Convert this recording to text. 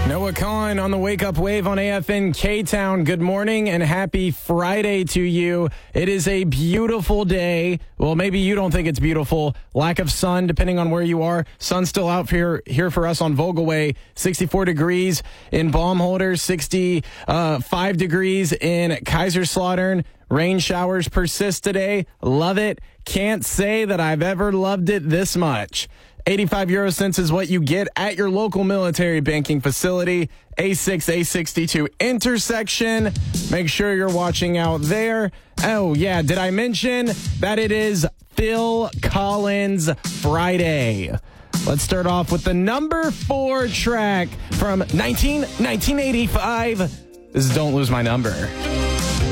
Noah Kahn on the Wake Up Wave on AFN K-Town. Good morning and happy Friday to you. It is a beautiful day. Well, maybe you don't think it's beautiful. Lack of sun, depending on where you are. Sun's still out here for us on Vogelway. 64 degrees in Baumholder, 65 degrees in Kaiserslautern. Rain showers persist today. Love it. Can't say that I've ever loved it this much. 85 euro cents is what you get at your local military banking facility. A6, A62 intersection. Make sure you're watching out there. Oh, yeah. Did I mention that it is Phil Collins Friday? Let's start off with the number 4 track from 1985. This is Don't Lose My Number.